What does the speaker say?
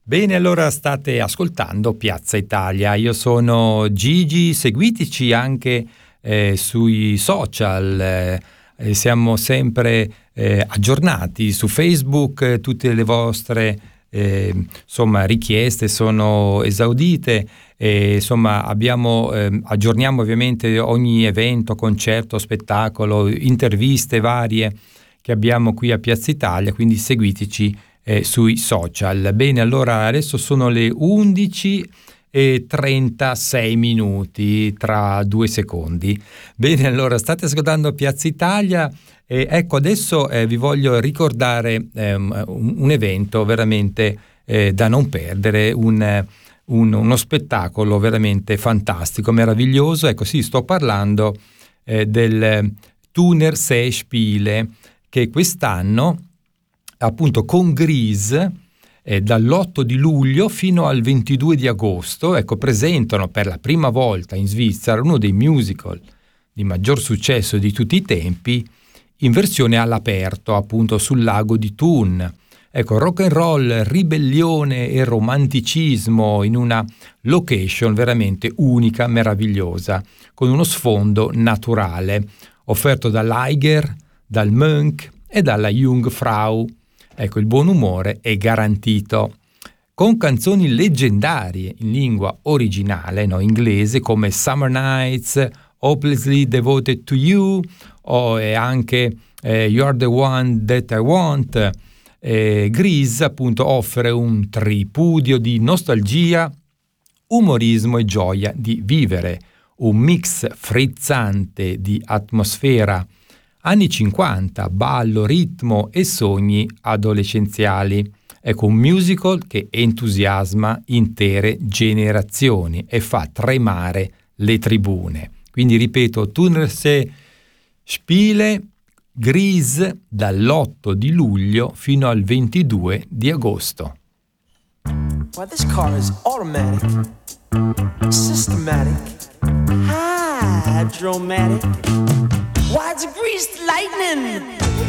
Bene, allora state ascoltando Piazza Italia. Io sono Gigi, seguiteci anche sui social, siamo sempre aggiornati su Facebook, tutte le vostre richieste sono esaudite. Aggiorniamo ovviamente ogni evento, concerto, spettacolo, interviste varie che abbiamo qui a Piazza Italia, quindi seguiteci sui social. Bene, allora adesso sono le 11:36 tra 2 secondi. Bene, allora state ascoltando Piazza Italia. Ecco, adesso vi voglio ricordare un evento veramente da non perdere, uno spettacolo veramente fantastico, meraviglioso. Ecco, sì, sto parlando del Thunersee Spiele, che quest'anno, appunto con Grease, dall'8 di luglio fino al 22 di agosto, ecco, presentano per la prima volta in Svizzera uno dei musical di maggior successo di tutti i tempi, in versione all'aperto, appunto sul lago di Thun. Ecco, rock and roll, ribellione e romanticismo in una location veramente unica, meravigliosa, con uno sfondo naturale, offerto dall'Eiger, dal Munch e dalla Jungfrau. Ecco, il buon umore è garantito, con canzoni leggendarie in lingua originale, inglese, come Summer Nights, Hopelessly Devoted to You, e anche You're the One That I Want. Grease appunto offre un tripudio di nostalgia, umorismo e gioia di vivere, un mix frizzante di atmosfera anni 50, ballo, ritmo e sogni adolescenziali. Ecco, un musical che entusiasma intere generazioni e fa tremare le tribune. Quindi ripeto, Thunersee Spiele, Grease, dall'8 di luglio fino al 22 di agosto. Well, this car is automatic, systematic, hydromatic. Why, it's greased lightning.